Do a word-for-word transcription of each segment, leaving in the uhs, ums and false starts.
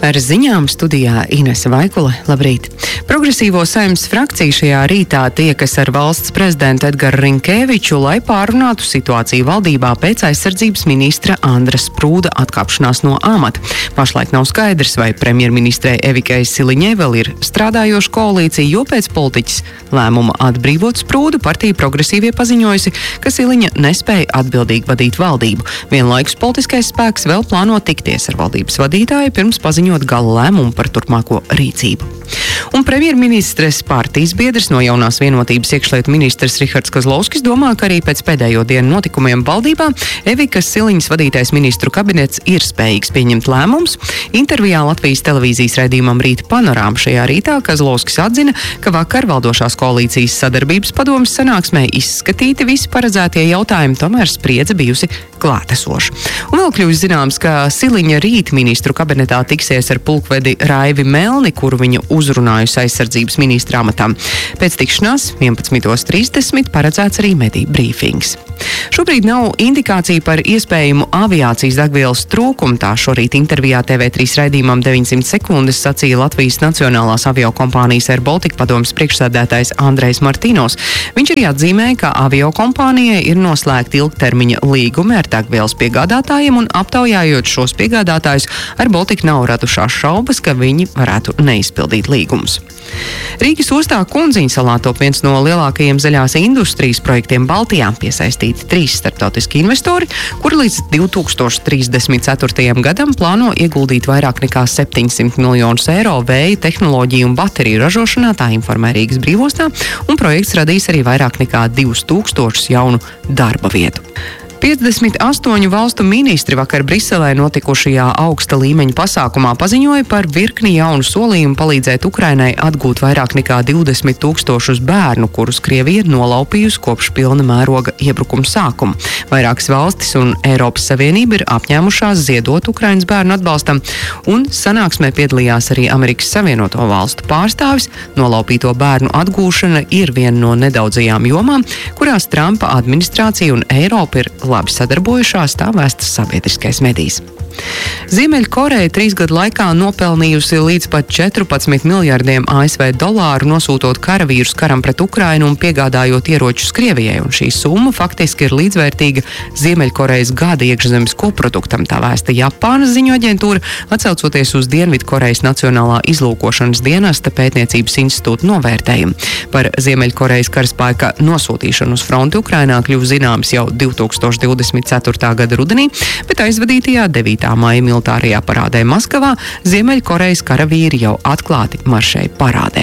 Ar ziņām studijā Inese Vaikule. Labrīt! Progresīvo Saeimas frakcija šajā rītā tiekas ar valsts prezidentu Edgaru Rinkēviču, lai pārunātu situāciju valdībā pēc aizsardzības ministra Andra Sprūda atkāpšanās no amata. Pašlaik nav skaidrs, vai premjerministrei Evikai Siliņai vēl ir strādājoša koalīcija, jo pēc politiķis lēmuma atbrīvot Sprūdu partija Progresīvie paziņojusi, ka Siliņa nespēja atbildīgi vadīt valdību. Vienlaikus politiskais spēks vēl plāno tikties ar valdības vadītāju pirms paziņot gala lēmumu par turpmāko rīcību. Un premjerministres partijas biedrs no Jaunās vienotības iekšlietu ministrs Rihards Kozlovskis domā, ka arī pēc pēdējo dienu notikumiem valdībā Evikas Siliņas vadītais ministru kabinets ir spējīgs pieņemt lēmumus. Intervijā Latvijas televīzijas raidījumam Rīta panorāma šajā rītā Kozlovskis atzina, ka vakar valdošās koalīcijas sadarbības padomes sanāksmē izskatīti visi paredzētie jautājumi, tomēr spriedze bijusi klātesoša. Un vēl kļūst zināms, ka Siliņa rīt ministru kabinetā tiksies ar pulkvedi Raivi Melni, kuru viņa uzrunājusi aizsardzības ministra amatām. Pēc tikšanās vienpadsmitos trīsdesmit paredzēts arī mediju brīfings. Šobrīd nav indikācija par iespējamu aviācijas degvielas trūkumu. Tā šorīt intervijā T V trīs raidījumam deviņsimt sekundes sacīja Latvijas Nacionālās aviokompānijas Air Baltica padomes priekšsēdētājs Andrejs Martīnos. Viņš arī atzīmēja, ka aviokompānijai ir noslēgti ilgtermiņa līgumi ar degvielas piegādātājiem, un aptaujājot šos piegādātājus, Air Baltica nav radušās šaubas, ka viņi varētu neizpildīt līgumus. Rīgas ostā Kundziņsalā top viens no lielākajiem zaļās industrijas projektiem Baltijā. Piesaistīti trīs starptautiski investori, kuri līdz divi tūkstoši trīsdesmit ceturtajam gadam plāno ieguldīt vairāk nekā septiņsimt miljonus eiro vēja tehnoloģiju un bateriju ražošanā, tā informē Rīgas brīvostā, un projekts radīs arī vairāk nekā divus tūkstošus jaunu darba vietu. piecdesmit astoņu valstu ministri vakar Briselē notikušajā augsta līmeņa pasākumā paziņoja par virkni jaunu solījumu palīdzēt Ukrainai atgūt vairāk nekā divdesmit tūkstošus bērnu, kurus Krievija ir nolaupījusi kopš pilna mēroga iebrukuma sākuma. Vairākas valstis un Eiropas Savienība ir apņēmušās ziedot Ukrainas bērnu atbalstam, un sanāksmē piedalījās arī Amerikas Savienoto valstu pārstāvis. Nolaupīto bērnu atgūšana ir viena no nedaudzajām jomām, kurās Trumpa administrācija un Eiropa ir labi sadarbojušās, tā vēstas sabiedriskais medijs. Ziemeļkoreja trīs gadu laikā nopelnījusi līdz pat četrpadsmit miljardiem A S V dolāru, nosūtot karavīrus karam pret Ukrainu un piegādājot ieročus Krievijai, un šī summa faktiski ir līdzvērtīga Ziemeļkorejas gada iekšzemes koproduktam, tā vēsta Japānas ziņu aģentūra, atsaucoties uz Dienvidkorejas Nacionālā izlūkošanas dienesta pētniecības institūta novērtējumu. Par Ziemeļkorejas karaspēka nosūtīšanu uz fronti Ukrainā kļuva zināms jau divi tūkstoši divdesmit ceturtā gada rudenī, bet aizvadītajā devītā maija militārajā parādē Maskavā Ziemeļkorejas karavīri jau atklāti maršēja parādē.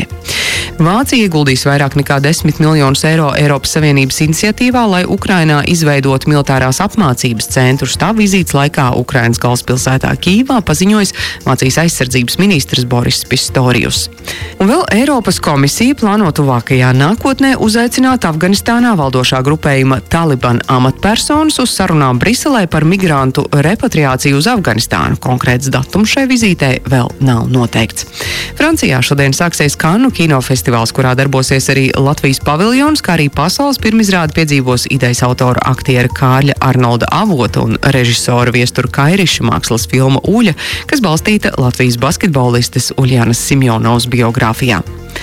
Vācija ieguldīs vairāk nekā desmit miljonus eiro Eiropas Savienības iniciatīvā, lai Ukrainā izveidot militārās apmācības centrus. Tā vizītes laikā Ukrainas galvaspilsētā Kīvā paziņojis Vācijas aizsardzības ministrs Boris Pistorius. Un vēl Eiropas komisija plāno tuvākajā nākotnē uzaicināt Afganistānā valdošā grupējuma Taliban amatpersonas uz sarunām Briselē par migrantu repatriāciju uz Afganistānu. Konkrēts datums šai vizītē vēl nav noteikts. Francijā šodien sāksies Kannu kinofestivāls, kurā darbosies arī Latvijas paviljons, kā arī pasaules pirmizrādi piedzīvos idejas autora aktiera Kārļa Arnolda Avota un režisora Viestura Kairiša mākslas filma Uļa, kas balstīta Latvijas basketbolistes Uļjanas Simjonovas biogrāfijā.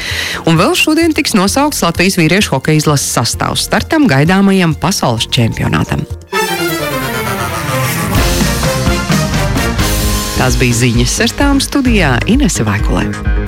Un vēl šodien tiks nosaukts Latvijas vīriešu hokeja izlases sastāvs startam gaidāmajam pasaules čempionātam. Tās bija ziņas, ar tām studijā Inese Vaikule.